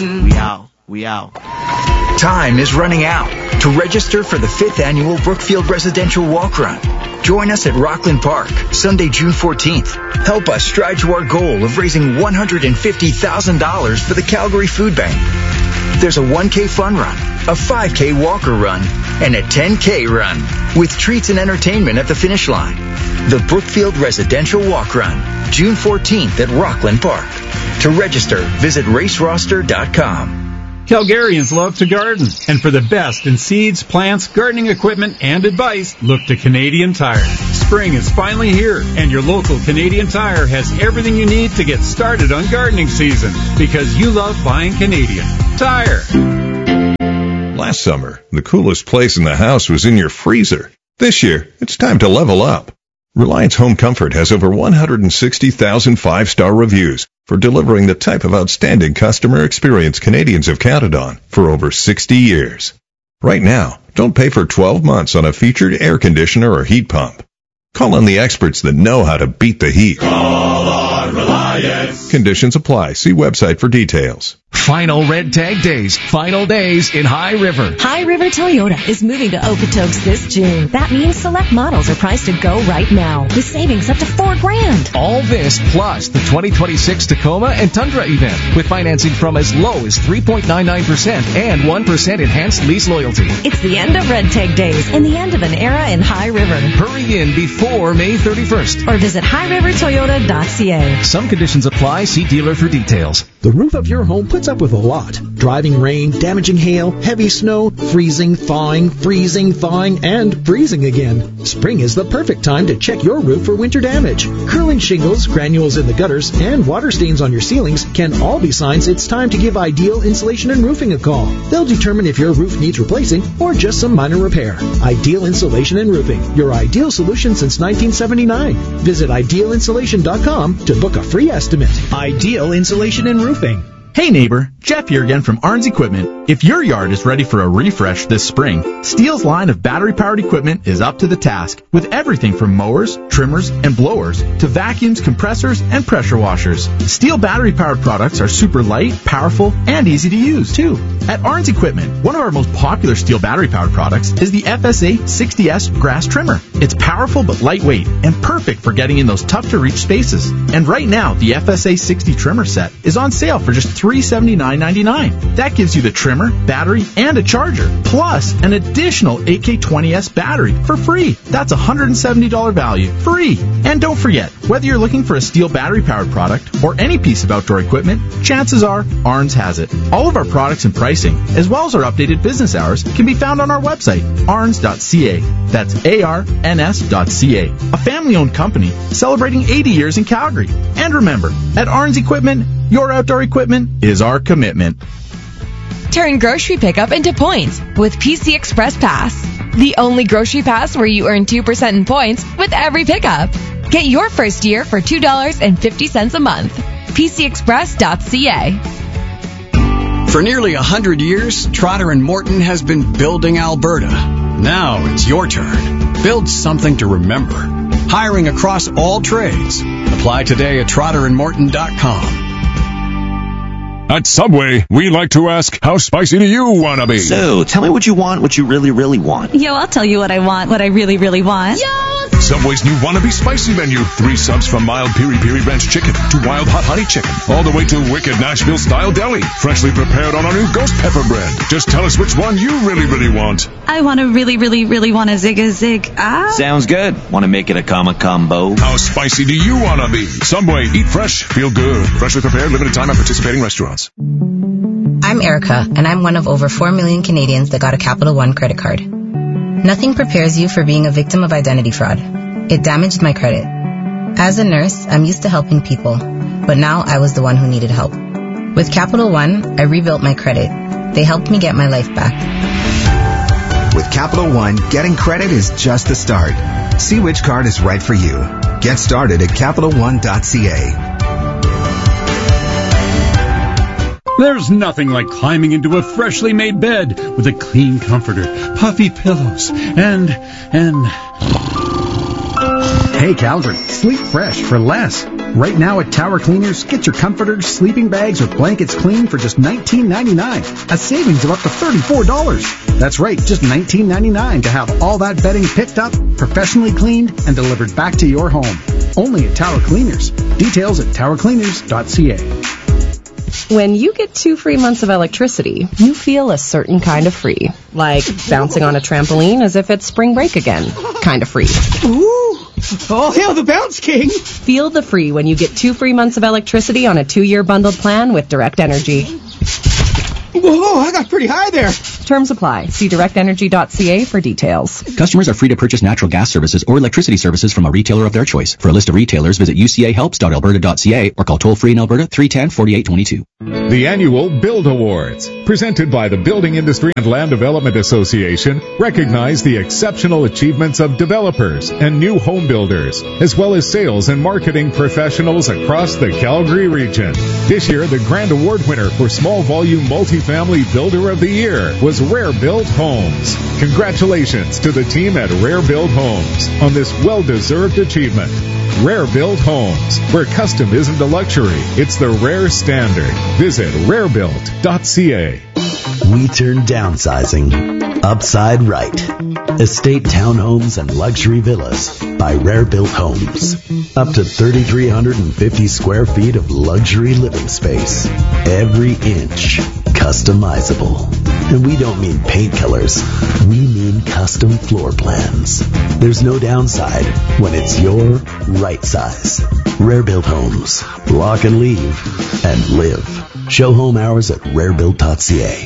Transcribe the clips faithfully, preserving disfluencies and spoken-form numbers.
We out. We out. Time is running out to register for the fifth annual Brookfield Residential Walk Run. Join us at Rockland Park, Sunday, June fourteenth. Help us stride to our goal of raising one hundred fifty thousand dollars for the Calgary Food Bank. There's a one K fun run, a five K walker run, and a ten K run, with treats and entertainment at the finish line. The Brookfield Residential Walk Run, June fourteenth at Rockland Park. To register, visit race roster dot com. Calgarians love to garden, and for the best in seeds, plants, gardening equipment, and advice, look to Canadian Tire. Spring is finally here, and your local Canadian Tire has everything you need to get started on gardening season, because you love buying Canadian Tire. Last summer, the coolest place in the house was in your freezer. This year, it's time to level up. Reliance Home Comfort has over one hundred sixty thousand five-star reviews for delivering the type of outstanding customer experience Canadians have counted on for over sixty years. Right now, don't pay for twelve months on a featured air conditioner or heat pump. Call on the experts that know how to beat the heat. Call on Reliance. Conditions apply. See website for details. Final Red Tag Days. Final days in High River. High River Toyota is moving to Okotoks this June. That means select models are priced to go right now, with savings up to four grand. All this plus the twenty twenty-six Tacoma and Tundra event, with financing from as low as three point nine nine percent and one percent enhanced lease loyalty. It's the end of Red Tag Days and the end of an era in High River. Hurry in before May thirty-first. Or visit high river toyota dot c a. Some conditions apply. See dealer for details. The roof of your home puts up with a lot. Driving rain, damaging hail, heavy snow, freezing, thawing, freezing, thawing, and freezing again. Spring is the perfect time to check your roof for winter damage. Curling shingles, granules in the gutters, and water stains on your ceilings can all be signs it's time to give Ideal Insulation and Roofing a call. They'll determine if your roof needs replacing or just some minor repair. Ideal Insulation and Roofing, your ideal solution since nineteen seventy-nine. Visit ideal insulation dot com to book a free estimate. Ideal Insulation and Roofing. Hey neighbor, Jeff here again from Arns Equipment. If your yard is ready for a refresh this spring, Steel's line of battery-powered equipment is up to the task, with everything from mowers, trimmers, and blowers to vacuums, compressors, and pressure washers. Steel battery-powered products are super light, powerful, and easy to use, too. At Arns Equipment, one of our most popular steel battery-powered products is the F S A sixty S grass trimmer. It's powerful but lightweight and perfect for getting in those tough-to-reach spaces. And right now, the F S A sixty trimmer set is on sale for just three hundred seventy-nine ninety-nine. That gives you the trimmer, battery, and a charger, plus an additional A K twenty S battery for free. That's a one hundred seventy dollars value, free. And don't forget, whether you're looking for a steel battery-powered product or any piece of outdoor equipment, chances are Arns has it. All of our products and pricing, as well as our updated business hours, can be found on our website, arns dot c a. That's A R N S dot C A. A family-owned company celebrating eighty years in Calgary. And remember, at Arns Equipment, your outdoor equipment is our commitment. Turn grocery pickup into points with P C Express Pass. The only grocery pass where you earn two percent in points with every pickup. Get your first year for two dollars and fifty cents a month. P C express dot c a. For nearly one hundred years, Trotter and Morton has been building Alberta. Now it's your turn. Build something to remember. Hiring across all trades. Apply today at trotter and morton dot com. At Subway, we like to ask, how spicy do you want to be? So, tell me what you want, what you really, really want. Yo, I'll tell you what I want, what I really, really want. Yo! Subway's new Wannabe Spicy menu. Three subs from mild piri-piri ranch chicken to wild hot honey chicken, all the way to wicked Nashville-style deli, freshly prepared on our new ghost pepper bread. Just tell us which one you really, really want. I want to really, really, really want a zig-a-zig. Ah. Sounds good. Want to make it a comma combo? How spicy do you want to be? Subway, eat fresh, feel good. Freshly prepared, limited time at participating restaurants. I'm Erica, and I'm one of over four million Canadians that got a Capital One credit card. Nothing prepares you for being a victim of identity fraud. It damaged my credit. As a nurse, I'm used to helping people, but now I was the one who needed help. With Capital One, I rebuilt my credit. They helped me get my life back. With Capital One, getting credit is just the start. See which card is right for you. Get started at capital one dot c a. There's nothing like climbing into a freshly made bed with a clean comforter, puffy pillows, and, and... Hey, Calgary, sleep fresh for less. Right now at Tower Cleaners, get your comforters, sleeping bags, or blankets cleaned for just nineteen ninety-nine. A savings of up to thirty-four dollars. That's right, just nineteen ninety-nine to have all that bedding picked up, professionally cleaned, and delivered back to your home. Only at Tower Cleaners. Details at tower cleaners dot c a. When you get two free months of electricity, you feel a certain kind of free. Like bouncing on a trampoline as if it's spring break again. Kind of free. Ooh! All hail the Bounce King! Feel the free when you get two free months of electricity on a two-year bundled plan with Direct Energy. Whoa, I got pretty high there. Terms apply. See direct energy dot c a for details. Customers are free to purchase natural gas services or electricity services from a retailer of their choice. For a list of retailers, visit u c a helps dot alberta dot c a or call toll-free in Alberta three one zero, four eight two two. The annual Build Awards, presented by the Building Industry and Land Development Association, recognize the exceptional achievements of developers and new home builders, as well as sales and marketing professionals across the Calgary region. This year, the grand award winner for Small Volume Multifamily Builder of the Year was Rare Build Homes. Congratulations to the team at Rare Build Homes on this well-deserved achievement. Rare Build Homes, where custom isn't a luxury, it's the rare standard. Visit rare built dot c a. We turn downsizing upside right. Estate townhomes and luxury villas by Rare Built Homes. Up to three thousand three hundred fifty square feet of luxury living space. Every inch customizable. And we don't mean paint colors. We mean custom floor plans. There's no downside when it's your right size. Rare Built Homes. Lock and leave and live. Show home hours at rare built dot c a.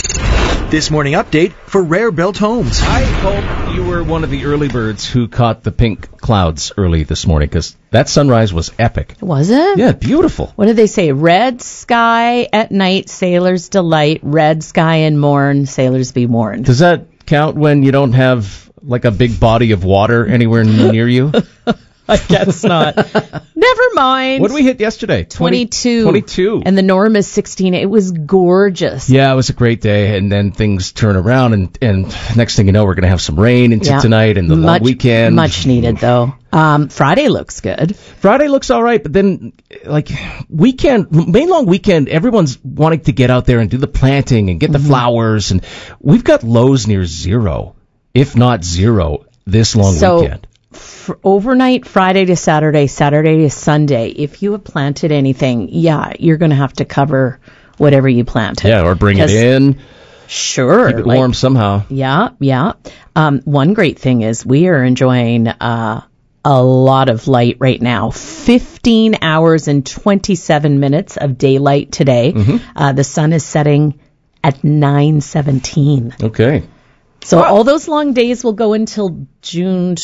This morning update for Rare Built Homes. I hope you were one of the early birds who caught the pink clouds early this morning, because that sunrise was epic. Was it? Yeah, beautiful. What did they say? Red sky at night, sailors delight. Red sky and morn, sailors be warned. Does that count when you don't have like a big body of water anywhere near you? I guess not. Never mind. What did we hit yesterday? twenty-two. twenty-two. And the norm is sixteen. It was gorgeous. Yeah, it was a great day, and then things turn around, and, and next thing you know, we're going to have some rain into Yeah. tonight and the much, long weekend. Much needed, though. Um, Friday looks good. Friday looks all right, but then, like, weekend, May long weekend, everyone's wanting to get out there and do the planting and get the Mm-hmm. flowers, and we've got lows near zero, if not zero, this long so, weekend. For overnight, Friday to Saturday, Saturday to Sunday, if you have planted anything, yeah, you're going to have to cover whatever you planted. Yeah, or bring it in. Sure. Keep it like, warm somehow. Yeah, yeah. Um, one great thing is we are enjoying uh, a lot of light right now. fifteen hours and twenty-seven minutes of daylight today. Mm-hmm. Uh, the sun is setting at nine seventeen. Okay. So wow. all those long days will go until June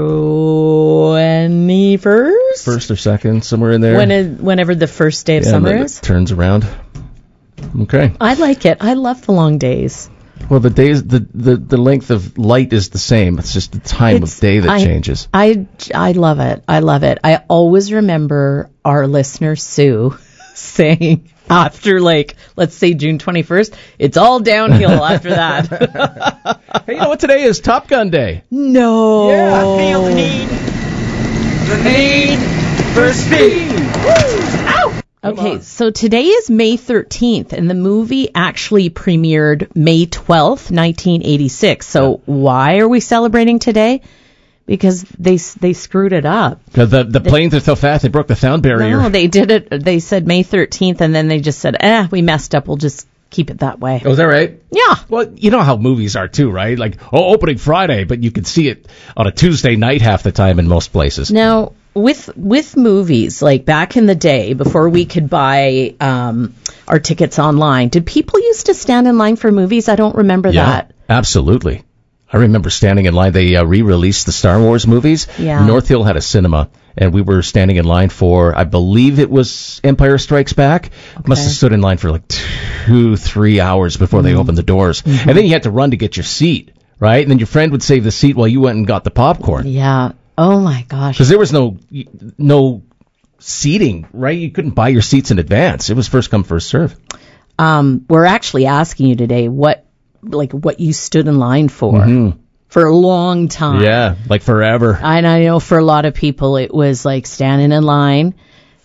twenty-first? First or second, somewhere in there. When is, whenever the first day of yeah, summer and then is. It turns around. Okay. I like it. I love the long days. Well, the days, the, the, the length of light is the same. It's just the time It's, of day that I, changes. I, I love it. I love it. I always remember our listener, Sue, saying after, like, let's say June twenty-first, it's all downhill after that. Hey, you know what today is? Top Gun Day. No. Yeah, I feel the need. The need for speed. Ow! Okay, so today is May thirteenth, and the movie actually premiered May twelfth, nineteen eighty-six. So why are we celebrating today? Because they they screwed it up. The the, the planes are so fast they broke the sound barrier. No, they did it. They said May thirteenth, and then they just said, eh, we messed up. We'll just keep it that way. Oh, is that right? Yeah. Well, you know how movies are too, right? Like, oh, opening Friday, but you can see it on a Tuesday night half the time in most places. Now, with with movies, like back in the day, before we could buy um, our tickets online, did people used to stand in line for movies? I don't remember yeah, that. Absolutely. I remember standing in line. They uh, re-released the Star Wars movies. Yeah. North Hill had a cinema, and we were standing in line for, I believe it was Empire Strikes Back. Okay. Must have stood in line for like two, three hours before mm-hmm. they opened the doors. Mm-hmm. And then you had to run to get your seat, right? And then your friend would save the seat while you went and got the popcorn. Yeah. Oh, my gosh. Because there was no no seating, right? You couldn't buy your seats in advance. It was first come, first serve. Um, we're actually asking you today what like what you stood in line for Mm-hmm. for a long time. Yeah, like forever. And I know for a lot of people it was like standing in line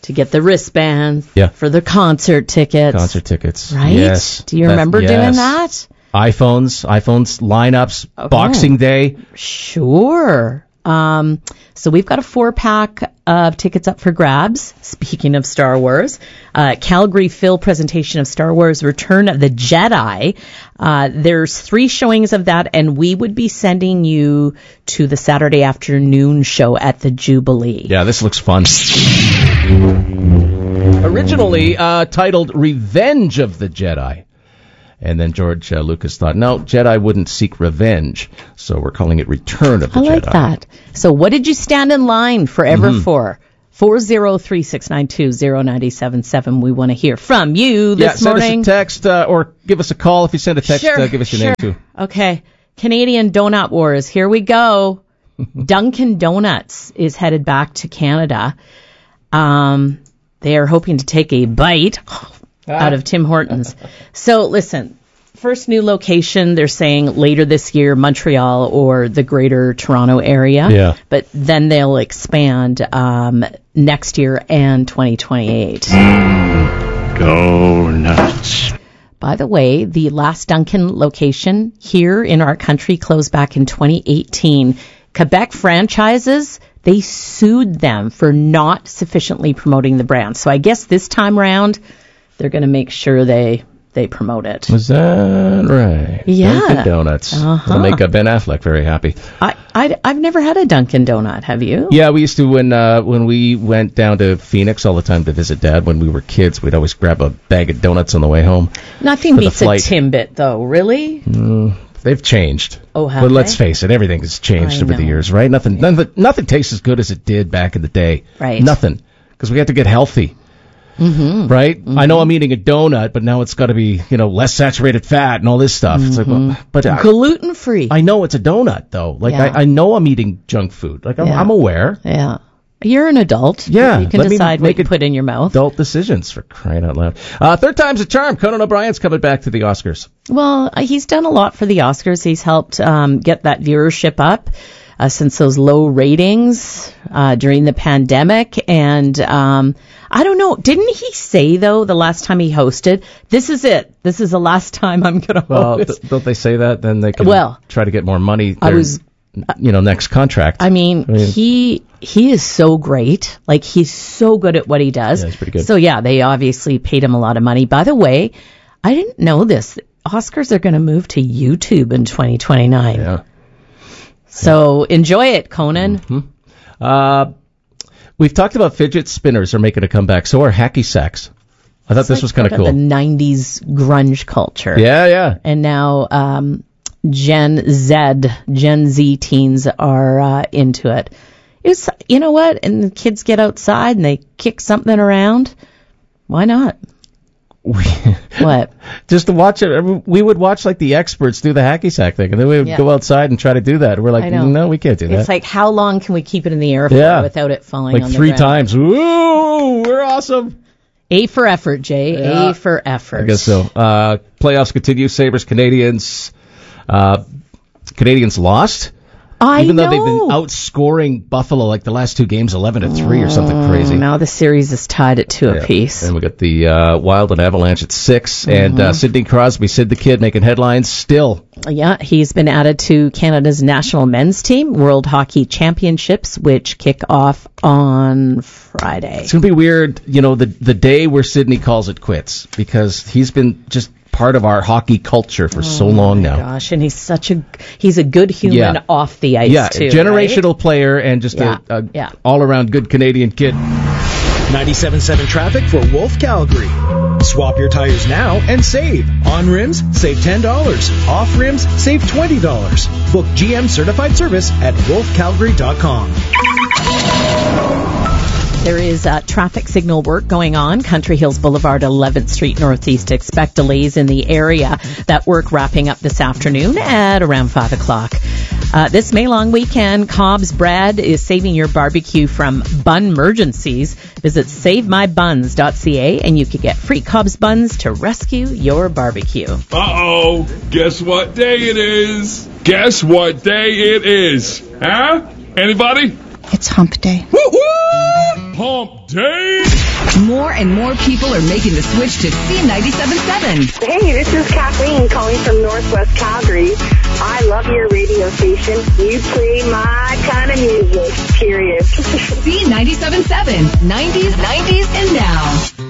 to get the wristbands Yeah. for the concert tickets. Concert tickets. Right? Yes. Do you That- remember yes. doing that? iPhones, iPhones, lineups, Oh. Boxing Day. Sure. Um, so we've got a four-pack of tickets up for grabs. Speaking of Star Wars, uh, Calgary Phil presentation of Star Wars Return of the Jedi. Uh, there's three showings of that, and we would be sending you to the Saturday afternoon show at the Jubilee. Yeah, this looks fun. Originally uh, titled Revenge of the Jedi. And then George uh, Lucas thought, no, Jedi wouldn't seek revenge, so we're calling it Return of the I Jedi. like that. So what did you stand in line forever Mhm. for? four oh three, six nine two, oh nine seven seven. We want to hear from you Yeah, this send morning. us a text uh, or give us a call. If you send a text, Sure, uh, give us your sure. name too. Okay. Canadian Donut Wars. Here we go. Dunkin' Donuts is headed back to Canada. Um, they are hoping to take a bite out of Tim Hortons. So listen, first new location, they're saying later this year, Montreal or the greater Toronto area. Yeah. But then they'll expand um, next year and twenty twenty-eight. Go nuts. By the way, the last Dunkin' location here in our country closed back in twenty eighteen. Quebec franchises, they sued them for not sufficiently promoting the brand. So I guess this time round, they're going to make sure they they promote it. Was that right? Yeah. Dunkin' Donuts. Uh-huh. That'll make uh, Ben Affleck very happy. I, I, I've never had a Dunkin' Donut. Have you? Yeah, we used to when uh, when we went down to Phoenix all the time to visit Dad when we were kids. We'd always grab a bag of donuts on the way home. Nothing for the beats a flight. Timbit, though. Really? Mm, they've changed. Oh, have But let's they? face it, everything has changed I over the know. years, right? Nothing, nothing, nothing tastes as good as it did back in the day. Right. Nothing, because we had to get healthy. Mm-hmm. Right? I know I'm eating a donut, but now it's got to be, you know, less saturated fat and all this stuff. It's like, well, but I, Gluten free. I know it's a donut though. Like Yeah. I, I know I'm eating junk food. Like I'm, Yeah. I'm aware. Yeah. You're an adult. Yeah, You can let me decide make what you put in your mouth. Adult decisions, for crying out loud. Uh, third time's a charm. Conan O'Brien's coming back to the Oscars. Well, uh, he's done a lot for the Oscars. He's helped um, get that viewership up uh, since those low ratings uh, during the pandemic. And um, I don't know. Didn't he say, though, the last time he hosted, this is it. This is the last time I'm going to Well, host. th- don't they say that? Then they can Well, try to get more money. I their, was- you know, next contract. I mean, I mean- he he is so great. Like, he's so good at what he does. Yeah, he's pretty good. So, yeah, they obviously paid him a lot of money. By the way, I didn't know this. Oscars are going to move to YouTube in twenty twenty-nine. Yeah. So enjoy it, Conan. Mm-hmm. Uh, we've talked about fidget spinners are making a comeback. So are hacky sacks. I thought It's this like was kind of part cool. The nineties grunge culture. Yeah, yeah. And now um, Gen Z, Gen Z teens are uh, into it. It's, you know what? And the kids get outside and they kick something around. Why not? What? Just to watch it, we would watch like the experts do the hacky sack thing, and then we would Yeah. go outside and try to do that. We're like, I know. no, we can't do that. It's like, how long can we keep it in the air for Yeah. without it falling like on the three ground? times. Ooh, we're awesome. A for effort, Jay. Yeah. A for effort. I guess so. Uh, playoffs continue. Sabres, Canadians. Uh, Canadians lost. I Even though know. they've been outscoring Buffalo like the last two games, eleven to three or something crazy. Now the series is tied at two Yeah. apiece. And we got the uh, Wild and Avalanche at six, and uh, Mhm. Sidney Crosby, Sid the Kid, making headlines still. Yeah, he's been added to Canada's national men's team, World Hockey Championships, which kick off on Friday. It's gonna be weird, you know, the the day where Sidney calls it quits, because he's been just part of our hockey culture for so long now. Gosh, and he's such a he's a good human Yeah. off the ice Yeah, too. generational right? player and just Yeah, a, a yeah. all-around good Canadian kid. ninety-seven point seven traffic for Wolf Calgary. Swap your tires now and save. On rims, save ten dollars. Off rims, save twenty dollars. Book G M certified service at wolf calgary dot com. There is uh, traffic signal work going on. Country Hills Boulevard, eleventh Street Northeast. Expect delays in the area. That work wrapping up this afternoon at around five o'clock. Uh, this May long weekend, Cobb's Bread is saving your barbecue from bun emergencies. Visit save my buns dot c a and you can get free Cobb's buns to rescue your barbecue. Uh-oh, guess what day it is? Guess what day it is? Huh? Anybody? It's hump day. Woo-hoo! Hump day! More and more people are making the switch to C ninety-seven point seven. Hey, this is Kathleen calling from Northwest Calgary. I love your radio station. You play my kind of music, period. C ninety-seven point seven, nineties, nineties, and now.